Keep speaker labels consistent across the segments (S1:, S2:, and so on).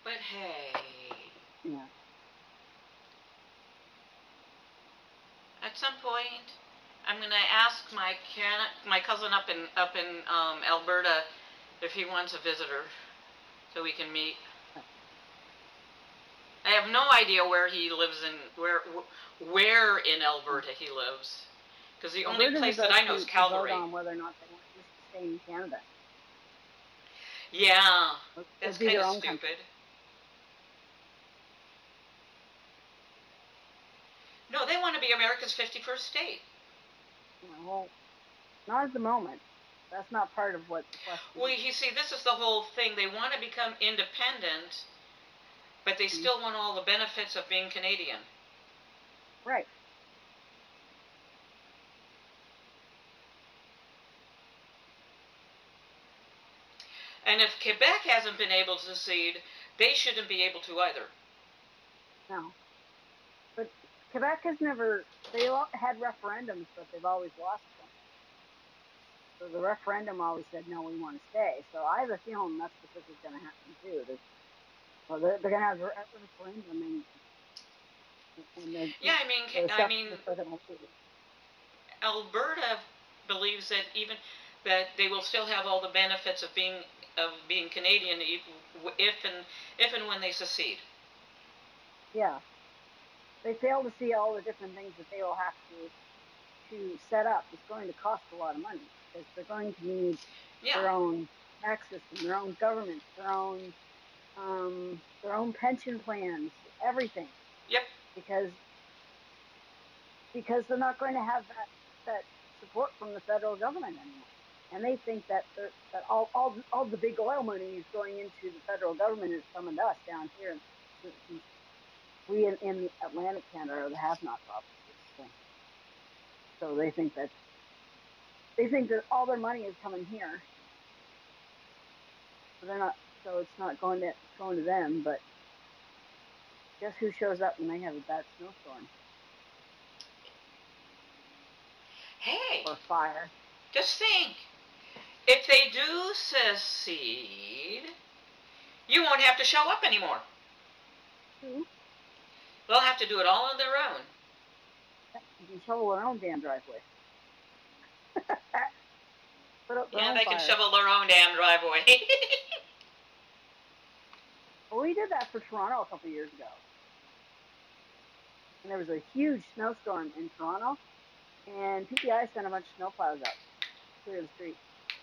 S1: But hey,
S2: Yeah.
S1: at some point, I'm gonna ask my cousin up in Alberta if he wants a visitor, so we can meet. I have no idea where he lives in where in Alberta he lives, because the only
S2: Alberta's
S1: place that
S2: about
S1: I know is
S2: to vote
S1: Calgary.
S2: on whether or not they want to stay in Canada.
S1: Yeah,
S2: It'll
S1: that's
S2: be
S1: kind
S2: their
S1: of
S2: own country.
S1: stupid. No, they want to be America's 51st state.
S2: Well, not at the moment. That's not part of what the question
S1: Well,
S2: is.
S1: you see, this is the whole thing. They want to become independent, but they
S2: Mhm.
S1: still want all the benefits of being Canadian.
S2: Right.
S1: And if Quebec hasn't been able to secede, they shouldn't be able to either.
S2: No. But Quebec has never, they had referendums, but they've always lost them. So the referendum always said, no, we want to stay. So I have a feeling that's what this is going to happen too. Well, they're going to have a referendum and
S1: Yeah, I mean,
S2: the
S1: I
S2: stuff
S1: mean,
S2: just doesn't want to.
S1: Alberta believes that even that they will still have all the benefits of being Canadian if and when they secede.
S2: Yeah. They fail to see all the different things that they will have to set up. It's going to cost a lot of money because they're going to need
S1: Yeah.
S2: their own tax system, their own government, their own pension plans, everything,
S1: Yep.
S2: because they're not going to have that support from the federal government anymore. And they think that that all the big oil money is going into the federal government is coming to us down here, since we in the Atlantic Canada are the have-not provinces. So they think that all their money is coming here. So they're not. So it's not going to them. But guess who shows up when they have a bad snowstorm
S1: Hey,
S2: or fire?
S1: just think. If they do secede, you won't have to show up anymore.
S2: Who?
S1: They'll have to do it all on their own.
S2: You can shovel their own damn driveway. Put out their
S1: Yeah,
S2: own
S1: they can
S2: fire.
S1: shovel their own damn driveway.
S2: Well, we did that for Toronto a couple of years ago, and there was a huge snowstorm in Toronto, and PTI sent a bunch of snowplows out to clear the streets.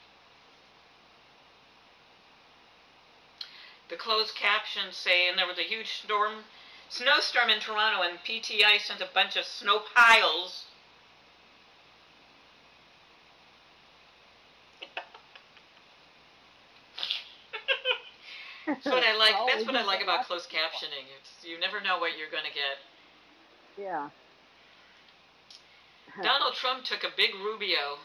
S1: The closed captions say, and there was a huge snowstorm in Toronto, and PTI sent a bunch of snow piles. That's what I like.
S2: Well,
S1: That's
S2: we
S1: what I
S2: just
S1: like
S2: got
S1: about
S2: lots of
S1: closed
S2: snowplows.
S1: captioning. You never know what you're going to get.
S2: Yeah.
S1: Donald Trump took a big Rubio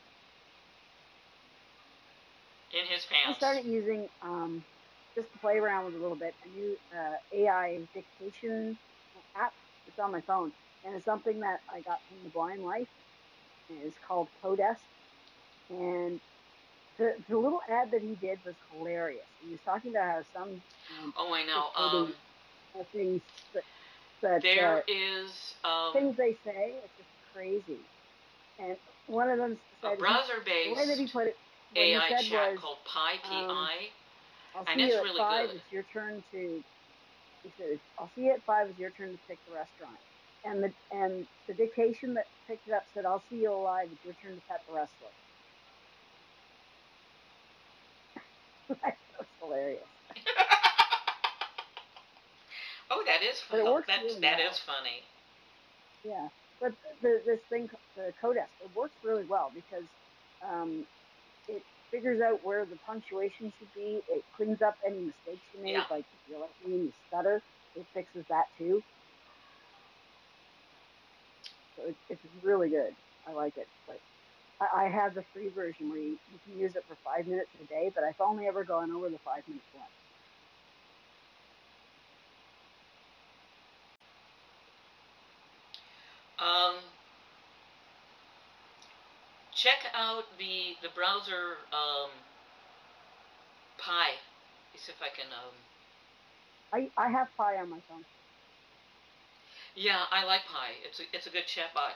S1: in his
S2: I
S1: pants.
S2: started using just to play around with a little bit a new AI dictation app. It's on my phone, and it's something that I got from the Blind Life. And it's called Codesk, and the little ad that he did was hilarious. He was talking about how some
S1: Oh, I know.
S2: dictating things that
S1: There is
S2: things they say, it's just crazy. And one of them
S1: a
S2: said the way that he
S1: browser-based
S2: put it, what he
S1: AI
S2: said
S1: chat
S2: was,
S1: called Pi,
S2: um,
S1: P-I,
S2: "I'll
S1: and
S2: see you
S1: it's
S2: at
S1: really
S2: 5.
S1: good.
S2: It's your turn to." He said, "I'll see you at 5. It's your turn to pick the restaurant." And the dictation that picked it up said, "I'll see you alive. It's your turn to pet the wrestler." That was hilarious,
S1: Oh, that is
S2: but it works
S1: that
S2: really
S1: that is
S2: well.
S1: funny.
S2: Yeah, but this thing, the Codesk, it works really well because um, it figures out where the punctuation should be. It cleans up any mistakes you made,
S1: Yeah.
S2: like if you're like me and you stutter, it fixes that too. So it's really good. I like it, but I have the free version where you can use it for 5 minutes a day, but I've only ever gone over the 5 minutes once.
S1: Um, check out the browser Pi. Let me see if I can.
S2: I have Pi on my phone.
S1: Yeah, I like Pi. It's a good chatbot.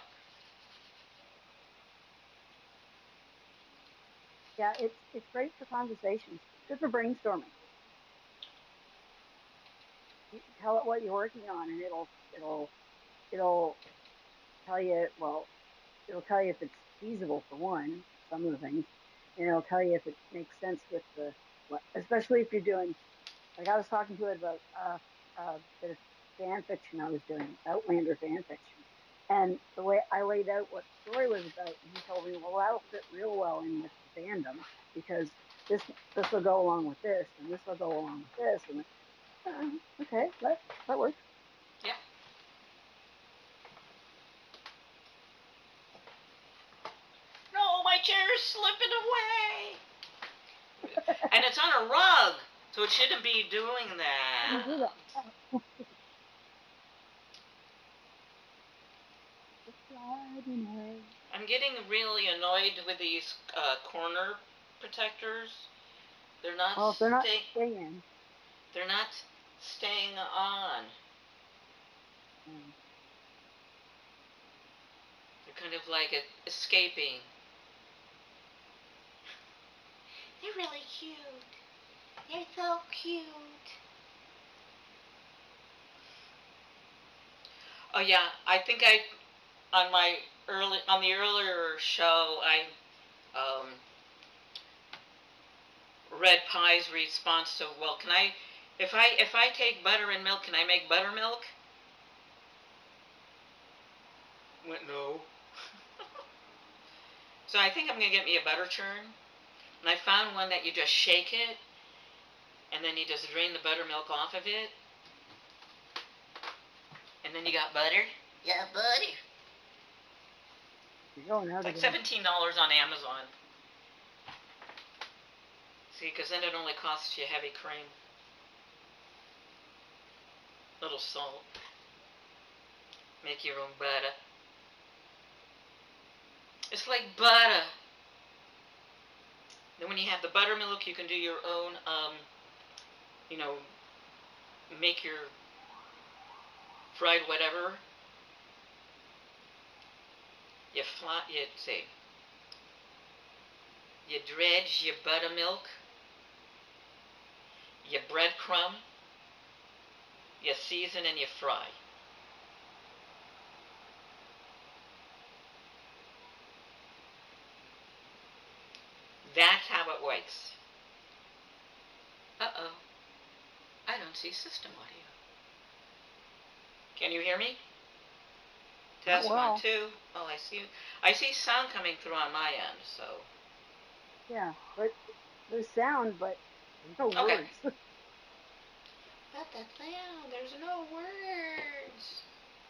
S2: Yeah, it's great for conversations. Good for brainstorming. You tell it what you're working on, and it'll tell you. Well, it'll tell you if it's feasible for one, some of the things, and it'll tell you if it makes sense with especially if you're doing. Like I was talking to it about a bit of fan fiction I was doing, Outlander fan fiction, and the way I laid out what the story was about, and he told me, well, that'll fit real well in with the fandom because this this will go along with this, and this will go along with this, and okay, that works.
S1: Yeah. No, my chair's slipping away. And it's on a rug, so it shouldn't be doing
S2: You do
S1: that.
S2: that. It's sliding away.
S1: I'm getting really annoyed with these corner protectors. They're not
S2: Oh, if they're not staying.
S1: They're not staying on.
S2: Mm.
S1: They're kind of like escaping. They're really cute. They're so cute. Oh yeah, I think on the earlier show I read Pi's response to, well, can I if I take butter and milk, can I make buttermilk? Went no. So I think I'm gonna get me a butter churn, and I found one that you just shake it, and then you just drain the buttermilk off of it, and then you got butter. Yeah, butter.
S2: You're going out
S1: It's like
S2: again.
S1: $17 on Amazon. See, because then it only costs you heavy cream, little salt. Make your own butter. It's like butter. Then when you have the buttermilk, you can do your own, you know, make your fried whatever. You say, you dredge your buttermilk, you breadcrumb, you season, and you fry. That's how it works. Uh-oh. I don't see system audio. Can you hear me? Test
S2: Well.
S1: 1, 2. Oh, I see sound coming through on my end, so.
S2: Yeah, but there's sound, but there's no
S1: Okay.
S2: words.
S1: What the hell? There's no words.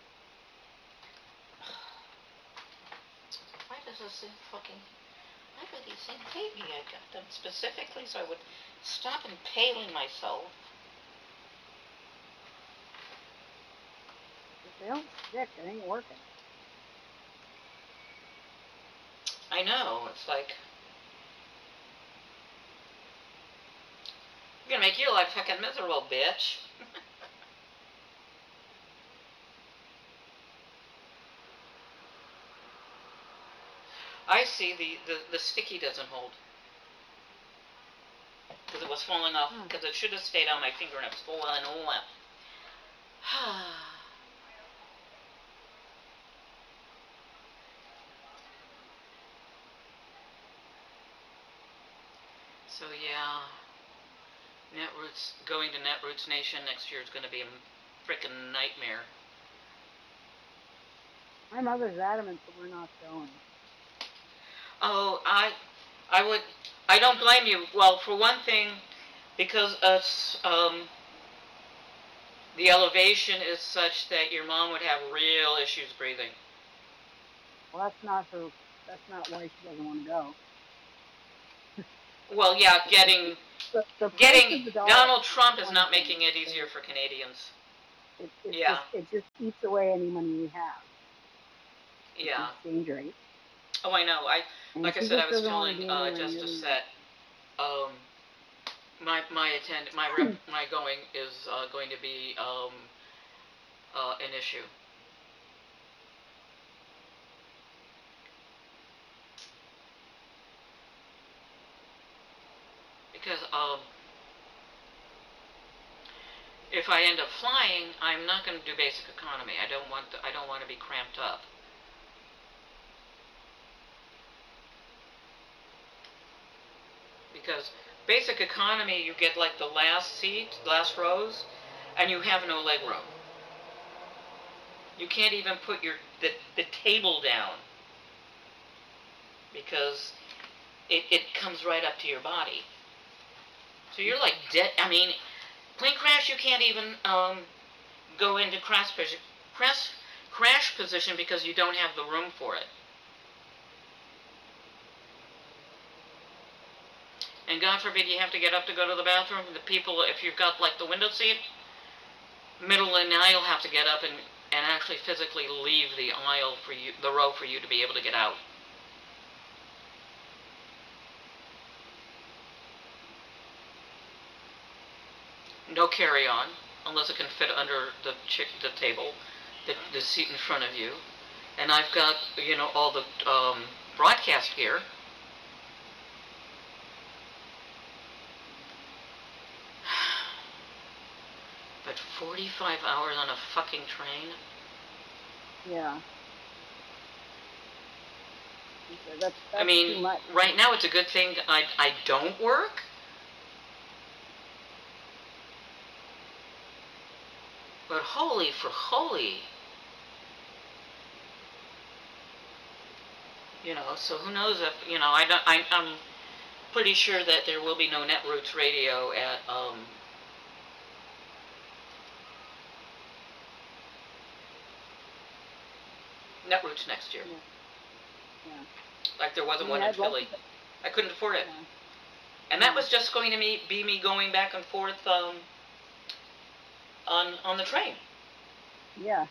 S1: Why does this thing why do these things hate me? I got them specifically so I would stop impaling myself.
S2: If they don't stick, it ain't working.
S1: I know, it's like, I'm gonna make your life fucking miserable, bitch. I see the sticky doesn't hold. Because it was falling off, because it should have stayed on my finger and it's falling off. So yeah, Netroots, going to Netroots Nation next year is going to be a frickin' nightmare.
S2: My mother's adamant that we're not going.
S1: Oh, I don't blame you. Well, for one thing, because the elevation is such that your mom would have real issues breathing.
S2: Well, that's not why she doesn't want to go.
S1: Well, yeah, getting
S2: $1
S1: Donald Trump is not making it easier for Canadians.
S2: It just eats away any money we have.
S1: Yeah.
S2: Exchange rate.
S1: Oh, I know. Like I said, I was telling Justice that my going is going to be an issue. Because if I end up flying, I'm not going to do basic economy. I don't want to be cramped up. Because basic economy, you get like the last rows, and you have no leg room. You can't even put the table down because it comes right up to your body. So you're like dead. I mean, plane crash, you can't even go into crash position because you don't have the room for it. And God forbid you have to get up to go to the bathroom. The people, if you've got like the window seat, middle and aisle have to get up and actually physically leave the aisle for you, the row for you to be able to get out. No carry-on, unless it can fit under the table, the seat in front of you. And I've got, all the broadcast gear. But 45 hours on a fucking train?
S2: Yeah. That's
S1: I mean,
S2: too much.
S1: Right now it's a good thing I don't work. But holy for holy. So who knows if, I'm pretty sure that there will be no Netroots radio at, Netroots next year.
S2: Yeah.
S1: Like there wasn't one in Philly. I couldn't afford it.
S2: Yeah.
S1: And that was just going to be me going back and forth on the train.
S2: Yeah.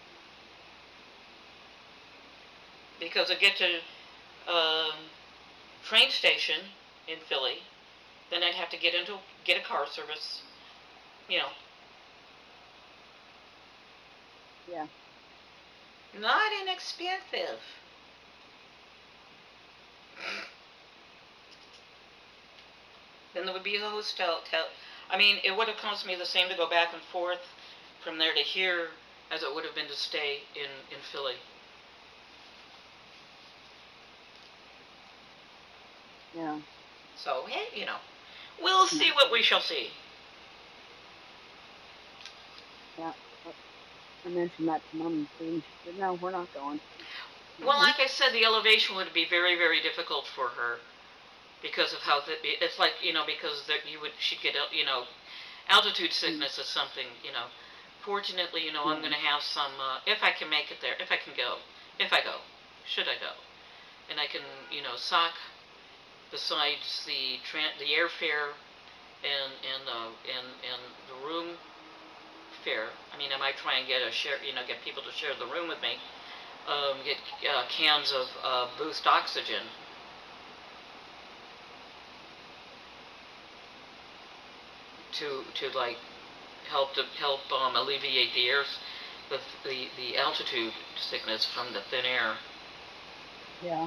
S1: Because I get to train station in Philly, then I'd have to get a car service,
S2: Yeah.
S1: Not inexpensive. Then there would be a hotel. I mean, it would have cost me the same to go back and forth from there to here as it would have been to stay in Philly.
S2: Yeah.
S1: So, hey, we'll see what we shall see.
S2: Yeah. I mentioned that to Mom, and she said, no, we're not going.
S1: Well, like I said, the elevation would be very, very difficult for her because of how it's like, because she'd get, altitude sickness is something, Fortunately, I'm going to have some, if I can make it there, if I go, should I go, and I can, sock besides the airfare and the room fare. I mean, I might try and get people to share the room with me. Get cans of Boost Oxygen. To like help alleviate the altitude sickness from the thin air.
S2: Yeah.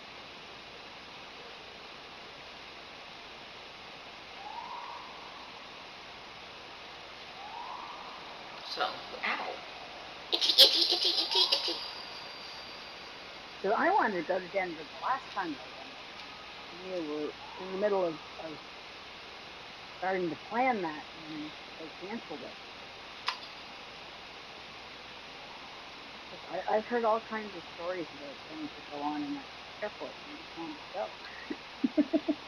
S1: So, ow. Itchy.
S2: So I wanted to go to Denver the last time I went. We were in the middle of starting to plan that, and they canceled it. I've heard all kinds of stories about things that go on in that airport when you can't go.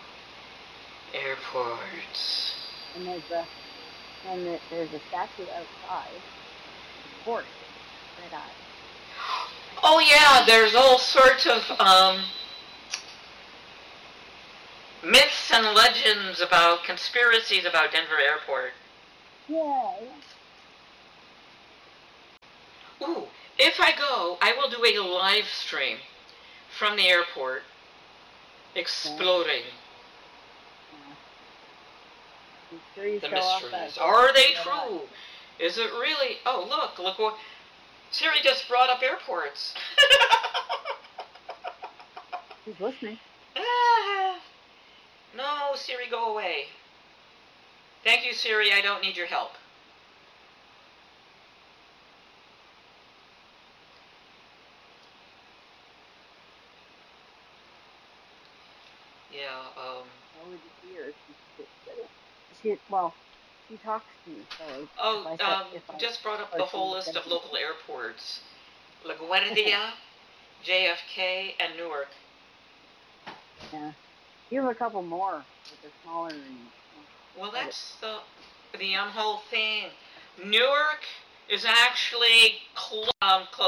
S1: Airports.
S2: And there's a statue outside, a horse, red eyes.
S1: Oh yeah, there's all sorts of myths and legends about conspiracies about Denver Airport.
S2: Yeah.
S1: Ooh, if I go, I will do a live stream from the airport, exploding.
S2: Make sure you
S1: The
S2: show off
S1: mysteries.
S2: that.
S1: Are they true? Is it really? Oh, look what Siri just brought up airports.
S2: She's listening.
S1: No, Siri, go away. Thank you, Siri. I don't need your help. Yeah.
S2: Over the years, she talks to me. So
S1: Oh,
S2: if I
S1: just brought up
S2: or
S1: the
S2: she
S1: whole list
S2: sends
S1: of
S2: me-
S1: local airports. LaGuardia, JFK, and Newark.
S2: Yeah, you have a couple more, but they're smaller and.
S1: Well, that's the whole thing. Newark is actually close